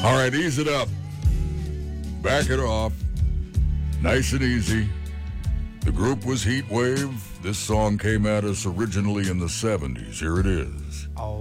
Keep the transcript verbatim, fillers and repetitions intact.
All right, ease it up. Back it off. Nice and easy. The group was Heat Wave. This song came at us originally in the seventies. Here it is.